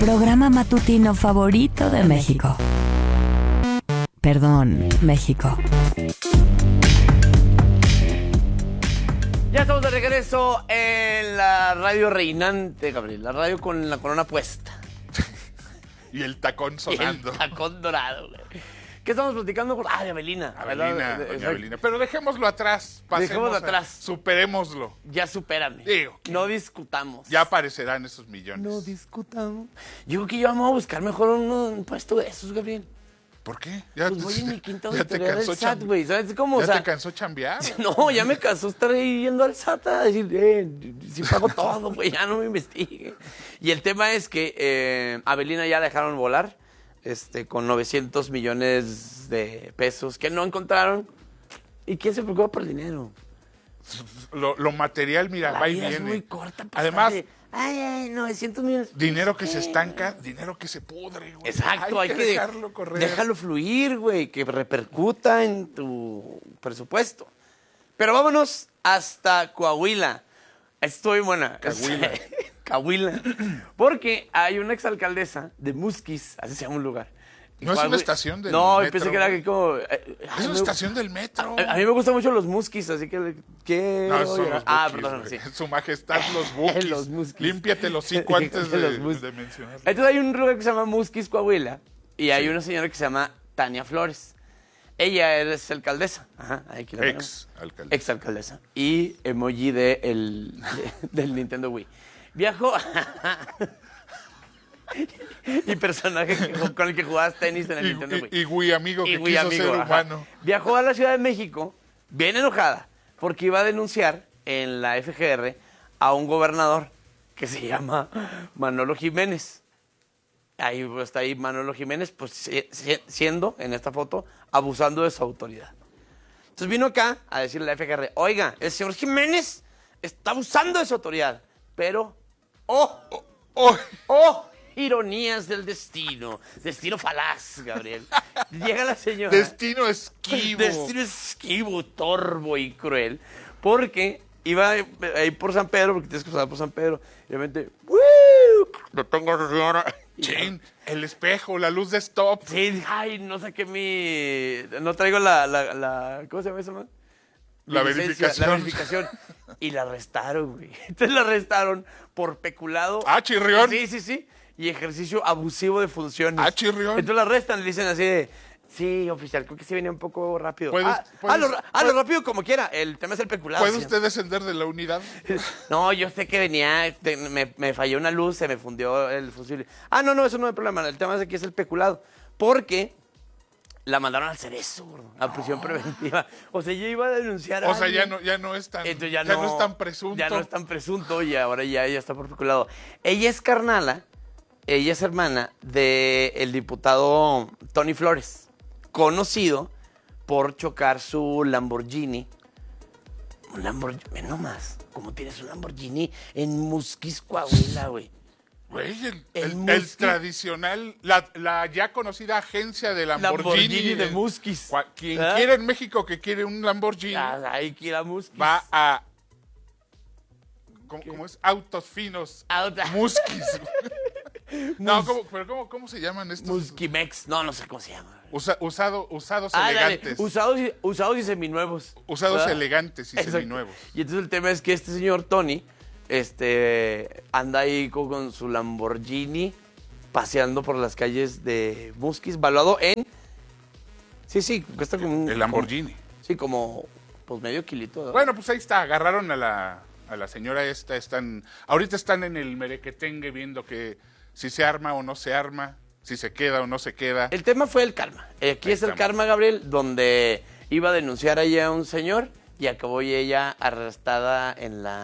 programa matutino favorito de México. Perdón, México. Ya estamos de regreso en la radio reinante, Gabriel. La radio con la corona puesta. Y el tacón sonando. Y el tacón dorado, güey. ¿Qué estamos platicando? De Avelina. Doña Avelina. Pero dejémoslo atrás. Dejémoslo atrás. Superémoslo. Ya supérame. Digo, no discutamos. Ya aparecerán esos millones. No discutamos. Yo creo que yo vamos a buscar mejor un puesto de esos, Gabriel. ¿Por qué? Pues voy en mi quinta auditoría del SAT, güey. ¿Sabes cómo? ¿Ya te cansó chambear? No, ya me cansó estar ahí yendo al SAT a decir, si pago todo, güey, ya no me investigue. Y el tema es que Avelina ya la dejaron volar con 900 millones de pesos que no encontraron. ¿Y quién se preocupa por el dinero? Lo material, mira, la va y vida viene. Es muy corta. Además, ay, 900 millones. Dinero que se estanca, dinero que se pudre, güey. Exacto, hay que dejarlo correr. Déjalo fluir, güey, que repercuta en tu presupuesto. Pero vámonos hasta Coahuila. Estoy buena. Coahuila. Porque hay una exalcaldesa de Musquis, así se llama un lugar. No es una estación del metro. No, pensé que era como... es una estación del metro. A mí me gustan mucho los Musquis, así que... No, son los perdón, sí. Su majestad, los Bukis. Los Musquis. Límpiate los hocico antes de mencionarlo. Entonces hay un lugar que se llama Musquis, Coahuila, y hay una señora que se llama Tania Flores. Ella es alcaldesa. Ajá, aquí la Ex-alcaldesa. Ex-alcaldesa. Y emoji del Nintendo Wii. Viajó... y personaje con el que jugabas tenis en el Nintendo Wii. Y Wii amigo que quiso ser humano. Viajó a la Ciudad de México, bien enojada, porque iba a denunciar en la FGR a un gobernador que se llama Manolo Jiménez. Ahí está ahí Manolo Jiménez, pues siendo, en esta foto, abusando de su autoridad. Entonces vino acá a decirle a la FGR, oiga, el señor Jiménez está abusando de su autoridad, pero... ironías del destino. Destino falaz, Gabriel. Llega la señora. Destino esquivo. Destino esquivo, torvo y cruel. Porque iba ahí por San Pedro, porque tienes que pasar por San Pedro. Y de repente, lo tengo a esa señora. Chin, el espejo, la luz de stop. Sí, ay, no saqué no traigo ¿cómo se llama eso, man? La verificación. La verificación. Y la arrestaron, güey. Entonces la arrestaron por peculado. Chirrión. Sí. Y ejercicio abusivo de funciones. Chirrión. Entonces la arrestan y le dicen así de... Sí, oficial, creo que sí venía un poco rápido. Lo rápido como quiera. El tema es el peculado. ¿Puede usted descender de la unidad? No, yo sé que venía... Me falló una luz, se me fundió el fusible. No, eso no hay problema. El tema es que es el peculado. Porque... La mandaron al Cerezo, a prisión preventiva. O sea, ella iba a denunciar a alguien. Ya no es tan presunto. Ya no es tan presunto y ahora ya está por peculado. Ella es carnala, ella es hermana del diputado Tony Flores, conocido por chocar su Lamborghini. Un Lamborghini, no más. ¿Cómo tienes un Lamborghini en Musquis, Coahuila, güey? Güey, el tradicional, la ya conocida agencia de Lamborghini de Musquis. Quien quiera en México que quiere un Lamborghini, ahí quiera Musquis. Va a... ¿Cómo es? Autos finos. Musquis. No, ¿cómo se llaman estos? Musquimex. No sé cómo se llama. Usados elegantes. Usados y seminuevos. Usados elegantes y seminuevos. Y entonces el tema es que este señor Tony... anda ahí con su Lamborghini paseando por las calles de Musquis, valuado en... Sí, cuesta como el Lamborghini. Como pues medio kilito, ¿no? Bueno, pues ahí está, agarraron a la señora esta, ahorita están en el merequetengue viendo que si se arma o no se arma, si se queda o no se queda. El tema fue el karma. Aquí es el karma, Gabriel, donde iba a denunciar allá a un señor y acabó ella arrestada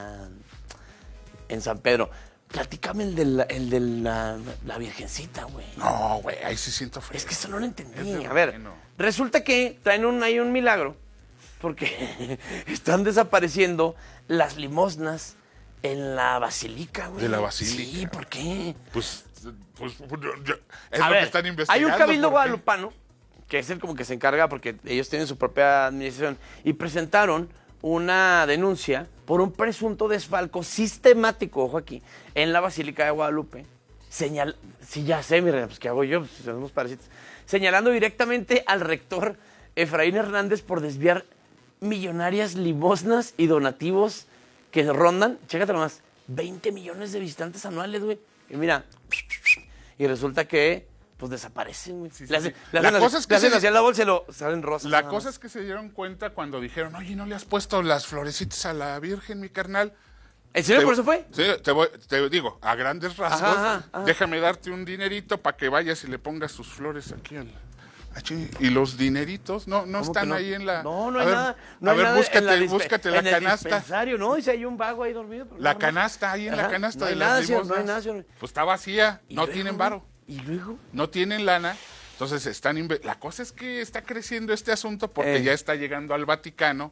en San Pedro. Platícame el de la virgencita, güey. No, güey, ahí sí siento feo. Es que eso no lo entendí. A ver, resulta que traen ahí un milagro, porque están desapareciendo las limosnas en la basílica, güey. ¿De la basílica? Sí, ¿por qué? Pues es lo que están investigando. Hay un cabildo guadalupano, que es el como que se encarga, porque ellos tienen su propia administración, y presentaron una denuncia por un presunto desfalco sistemático, ojo aquí, en la Basílica de Guadalupe, Sí, ya sé, mi reina, pues ¿qué hago yo? Pues somos parásitos. Señalando directamente al rector Efraín Hernández por desviar millonarias limosnas y donativos que rondan, chécate nomás, 20 millones de visitantes anuales, güey. Y mira, y resulta que, pues desaparecen, güey. Sí, Le hacen, sí. le La hacen cosa es que le hacen se- así a la bolsa y salen rosas. La nada cosa más. es que se dieron cuenta cuando dijeron, oye, ¿no le has puesto las florecitas a la Virgen, mi carnal? ¿En serio Te- por eso fue? Sí, te digo, a grandes rasgos, Ajá. déjame darte un dinerito para que vayas y le pongas sus flores aquí aquí. Y los dineritos no ¿Cómo están que no? ahí en la... No, no a hay ver, nada. No a hay ver, nada búscate la en el canasta. dispensario, ¿no? Dice, hay un vago ahí dormido. pero La no, canasta, ahí en la Ajá, canasta no hay de nada, las señor, limosnas. no hay nada, señor. Pues está vacía, ¿Y no luego, tienen güey? varo, ¿Y luego? no tienen lana. Entonces la cosa es que está creciendo este asunto porque ya está llegando al Vaticano.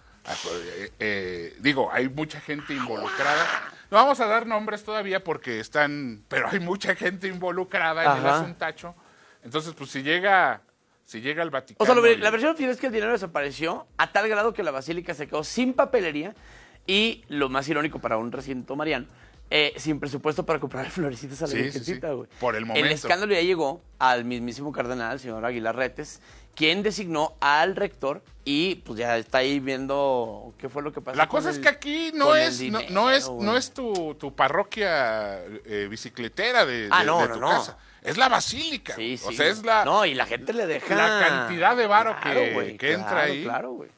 Digo, hay mucha gente involucrada. No vamos a dar nombres todavía porque pero hay mucha gente involucrada en el Ajá. asuntacho. Entonces, pues si llega al Vaticano. O sea, la versión oficial es que el dinero desapareció a tal grado que la basílica se quedó sin papelería y, lo más irónico para un recinto mariano, sin presupuesto para comprar florecitas a la Sí, sí, Virgencita, sí. güey. Por el momento. El escándalo ya llegó al mismísimo cardenal, señor Aguilar Retes, quien designó al rector y pues ya está ahí viendo qué fue lo que pasó. La cosa es que aquí no con el es, dinero, no es tu parroquia bicicletera de no, tu no. casa. Es la basílica. Sí, sí. O sea, es la, No, y la gente le deja... la cantidad de varo Claro, que, güey, que entra claro, ahí. Claro, güey.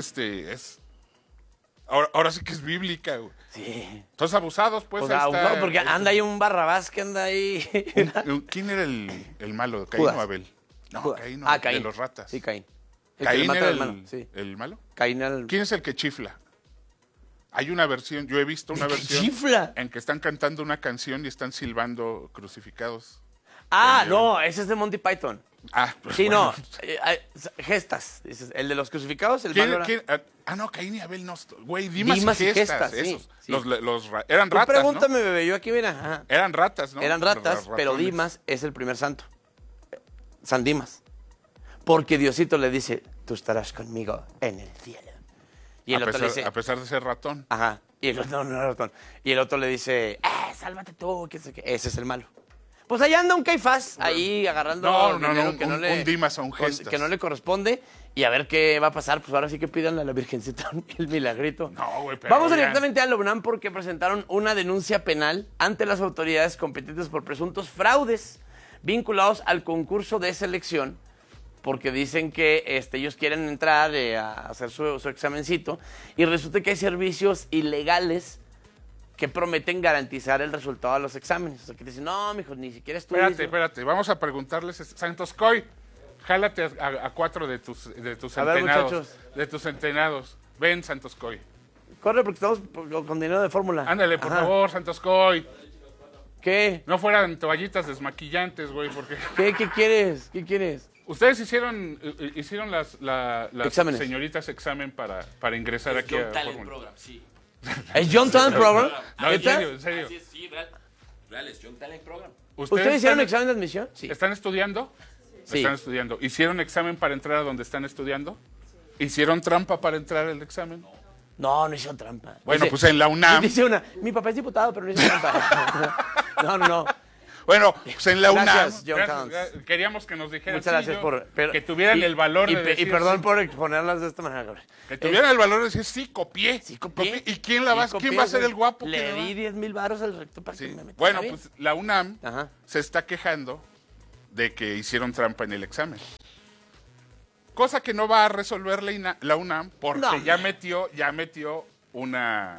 Ahora sí que es bíblica, güey. Sí. Entonces abusados, pues. O sea, ahí está, porque anda ahí un Barrabás que anda ahí... ¿Quién era el malo? ¿Caín Judas. o Abel? No, Judas. Caín, Caín. de los ratas. Sí, Caín. El que le Caín mata era al hermano, sí. el malo. Caín al... ¿Quién es el que chifla? Hay una versión, yo he visto una ¿El que versión chifla? en que están cantando una canción y están silbando crucificados. No, ese es de Monty Python. Pues Sí, bueno. Gestas. Dices, el de los crucificados, el ¿Quién- malo era- quién? No, Caín y Abel no. Güey, Dimas Dimas y y Gestas, Gestas, sí, esos. sí. Eran Tú ratas, pregúntame, ¿no? bebé, yo aquí, mira. Ajá. Eran ratas, ¿no? Eran ratas, pero Ratones. Dimas es el primer santo. San Dimas. Porque Diosito le dice, tú estarás conmigo en el cielo. Y el otro le dice, A pesar de ser ratón. ajá. Y el otro, no, ratón. Y el otro le dice, sálvate tú, que sé qué. Ese es el malo. Pues allá anda un Caifás, ahí agarrando dinero un Dimas a un Gestas. que no le corresponde. Y a ver qué va a pasar. Pues ahora sí que pídanle a la Virgencita el milagrito. No, güey, pero Vamos oigan. directamente a la UNAM porque presentaron una denuncia penal ante las autoridades competentes por presuntos fraudes vinculados al concurso de selección, porque dicen que ellos quieren entrar a hacer su examencito y resulta que hay servicios ilegales que prometen garantizar el resultado de los exámenes. O sea, que dicen, no, mijo, ni siquiera estudies. Espérate, vamos a preguntarles, Santos Coy, jálate a 4 de tus A ver, centenados. muchachos. De tus centenados. Ven, Santos Coy. Corre porque estamos con dinero de fórmula. Ándale, por Ajá. favor, Santos Coy. ¿Qué? No fueran toallitas desmaquillantes, güey, porque... ¿Qué quieres? ¿Qué quieres? Ustedes hicieron las Exámenes. señoritas examen para ingresar aquí a Fórmula. Program, sí. ¿Es John Talent Program? No, en ¿Neta? serio, en serio. Así es, sí, real es Young Talent Program. ¿Ustedes hicieron examen de admisión? Sí. ¿Están estudiando? Sí. Están estudiando. ¿Hicieron examen para entrar a donde están estudiando? ¿Hicieron trampa para entrar al examen? No hicieron trampa. Bueno, pues en la UNAM. Dice una, mi papá es diputado, pero no hizo trampa. No. Bueno, pues en la Gracias, UNAM. John Towns. Queríamos que nos dijeran. Muchas gracias por... que tuvieran el valor de decir. Y perdón sí. por exponerlas de esta manera, Gabriel. Que tuvieran el valor de decir, sí, copié. Sí, copié. ¿Y quién la va, Sí, quién copié, va a ser güey. el guapo? que Le la va? di 10,000 varos al rector para Sí. que me metiera. Bueno, bien. pues la UNAM Ajá. se está quejando de que hicieron trampa en el examen. Cosa que no va a resolver la UNAM porque No. ya metió una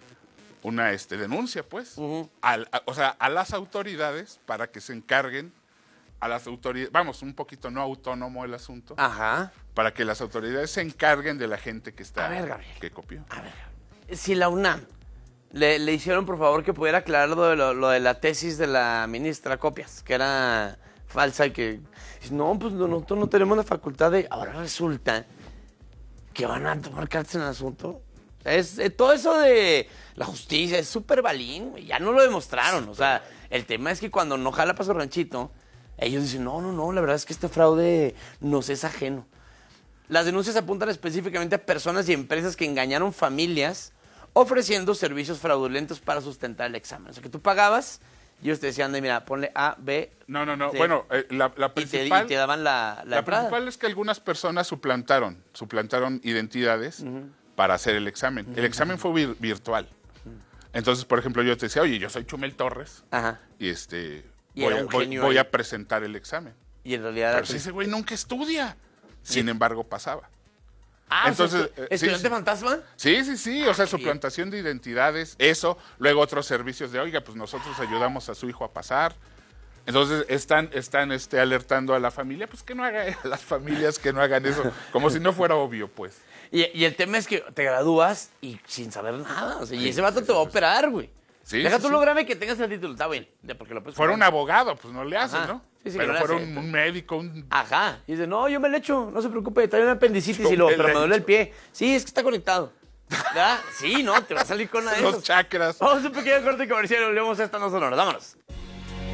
denuncia, pues, o sea, a las autoridades para que se encarguen, a las autoridades, vamos, un poquito no autónomo el asunto, Ajá. para que las autoridades se encarguen de la gente que está, A ver, Gabriel. que copió. A ver, si la UNAM le hicieron, por favor, que pudiera aclarar lo de la tesis de la ministra Copias, que era falsa y que... No, pues nosotros no tenemos la facultad de... Ahora resulta que van a tomar cartas en el asunto. Todo eso de la justicia es súper balín, güey. Ya no lo demostraron. O sea, el tema es que cuando no jala para su ranchito, ellos dicen, no, la verdad es que este fraude nos es ajeno. Las denuncias apuntan específicamente a personas y empresas que engañaron familias ofreciendo servicios fraudulentos para sustentar el examen. O sea, que tú pagabas Y ellos te decían, mira, ponle A, B. No. C. Bueno, la Y principal... te daban la La entrada. principal es que algunas personas suplantaron identidades para hacer el examen. El examen fue virtual. Entonces, por ejemplo, yo te decía, oye, yo soy Chumel Torres Ajá. y Y era un genio voy ahí. a presentar el examen. Y en realidad... Pero si ese güey nunca estudia. Sin embargo, pasaba. Ah, Entonces, o sea, ¿estudiante fantasma? Sí, o sea, suplantación de identidades, eso, luego otros servicios de, oiga, pues nosotros ayudamos a su hijo a pasar. Entonces están alertando a la familia, pues que no hagan, a las familias que no hagan eso, como si no fuera obvio, pues. Y el tema es que te gradúas y sin saber nada. O sea, y ese vato te va a operar, güey. Sí, Deja sí, tú sí. lograrme que tengas el título, está bien. Porque lo puedes Fuera un comprar. abogado, pues no le hacen, Ajá. ¿no? Sí, que Pero no le fuera hacen. un médico, Ajá. Y dice, no, yo me le echo, no se preocupe, trae una apendicitis Yo me pero le me duele echo. el pie. Sí, es que está conectado. ¿Verdad? Sí, no, te va a salir con una de los esas. chakras. Vamos a un pequeño corte comercial y volvemos a esta no sonoras. Vámonos.